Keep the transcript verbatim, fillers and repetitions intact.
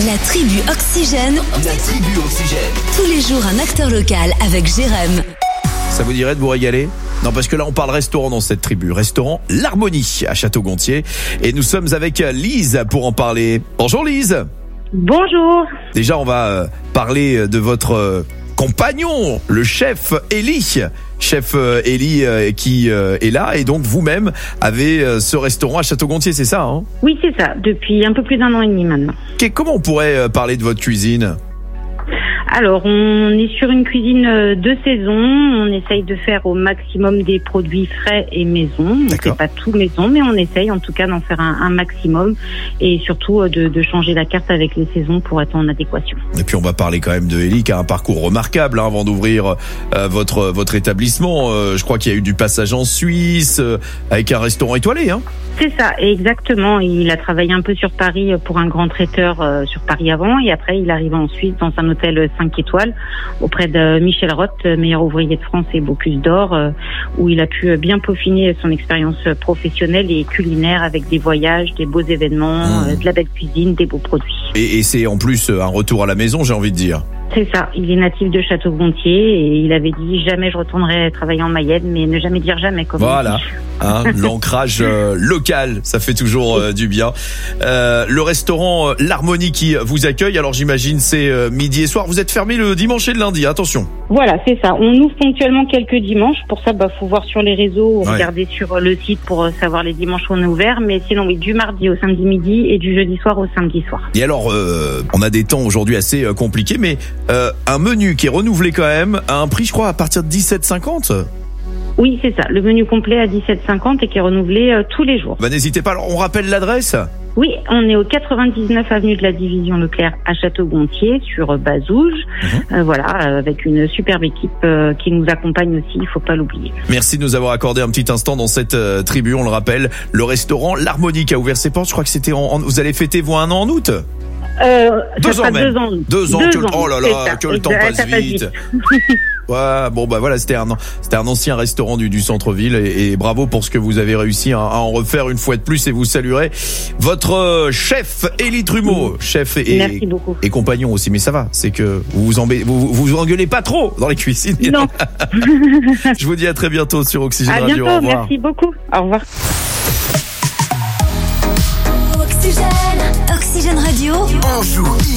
La tribu Oxygène. La tribu Oxygène. Tous les jours, un acteur local avec Jérém. Ça vous dirait de vous régaler ? Non, parce que là, on parle restaurant dans cette tribu. Restaurant L'Harmonie à Château-Gontier. Et nous sommes avec Lise pour en parler. Bonjour Lise. Bonjour. Déjà, on va euh, parler de votre euh, compagnon, le chef Élie. Chef euh, Élie euh, qui euh, est là. Et donc, vous-même avez euh, ce restaurant à Château-Gontier, c'est ça hein ? Oui, c'est ça. Depuis un peu plus d'un an et demi maintenant. Qu'est- Comment on pourrait euh, parler de votre cuisine ? Alors, on est sur une cuisine de saison. On essaye de faire au maximum des produits frais et maison. On ne fait pas tout maison, mais on essaye en tout cas d'en faire un, un maximum et surtout de, de changer la carte avec les saisons pour être en adéquation. Et puis on va parler quand même de Élie qui a un parcours remarquable hein, avant d'ouvrir euh, votre votre établissement. Euh, je crois qu'il y a eu du passage en Suisse euh, avec un restaurant étoilé. Hein. C'est ça, exactement. Il a travaillé un peu sur Paris pour un grand traiteur euh, sur Paris avant et après il arrive en Suisse dans un hôtel cinq étoiles auprès de Michel Roth, meilleur ouvrier de France et Bocuse d'Or, euh, où il a pu bien peaufiner son expérience professionnelle et culinaire avec des voyages, des beaux événements, mmh. euh, de la belle cuisine, des beaux produits. Et, et c'est en plus un retour à la maison, j'ai envie de dire. C'est ça, il est natif de Château-Gontier et il avait dit jamais je retournerai travailler en Mayenne, mais ne jamais dire jamais comme voilà, hein, l'ancrage euh, local, ça fait toujours euh, du bien. Euh, le restaurant euh, L'Harmonie qui vous accueille, alors j'imagine c'est euh, midi et soir, vous êtes fermé le dimanche et le lundi, attention. Voilà, c'est ça, on ouvre ponctuellement quelques dimanches, pour ça bah faut voir sur les réseaux, ou ouais. regarder sur le site pour savoir les dimanches où on est ouvert, mais sinon oui, du mardi au samedi midi et du jeudi soir au samedi soir. Et alors, euh, on a des temps aujourd'hui assez euh, compliqués, mais Euh, un menu qui est renouvelé quand même à un prix, je crois, à partir de dix-sept cinquante. Oui, c'est ça. Le menu complet à dix-sept cinquante et qui est renouvelé euh, tous les jours. Bah, n'hésitez pas. Alors, on rappelle l'adresse ? Oui, on est au quatre-vingt-dix-neuf avenue de la Division Leclerc à Château-Gontier sur Bazouges. Mmh. Euh, voilà, avec une superbe équipe euh, qui nous accompagne aussi, il faut pas l'oublier. Merci de nous avoir accordé un petit instant dans cette euh, tribu. On le rappelle, le restaurant L'Harmonie qui a ouvert ses portes. Je crois que c'était en, en vous allez fêter vous un an en août ? Euh, deux, ans même. deux ans. Deux ans. Deux que, ans. Oh là là, que le temps passe ça passe vite. vite. Ouais, bon bah voilà, c'était un c'était un ancien restaurant du, du centre-ville et, et bravo pour ce que vous avez réussi à, à en refaire une fois de plus et vous saluerez votre chef Élie Trumeau, chef et, et, et compagnon aussi. Mais ça va, c'est que vous vous, embê- vous vous engueulez pas trop dans les cuisines. Non. Je vous dis à très bientôt sur Oxygène à Radio. Bientôt, au revoir. merci beaucoup. Au revoir. Oxygène, Oxygène Radio. On joue